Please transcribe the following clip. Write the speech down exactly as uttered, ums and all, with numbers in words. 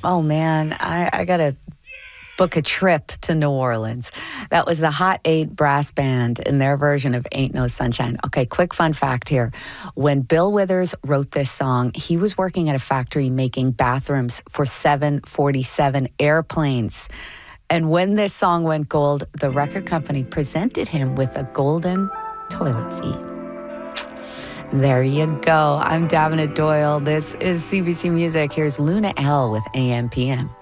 Oh, man, I, I got to book a trip to New Orleans. That was the Hot Eight Brass Band in their version of Ain't No Sunshine. Okay, quick fun fact here. When Bill Withers wrote this song, he was working at a factory making bathrooms for seven forty-seven airplanes. And when this song went gold, the record company presented him with a golden toilet seat. There you go. I'm Davina Doyle. This is C B C Music. Here's Luna L with A M P M.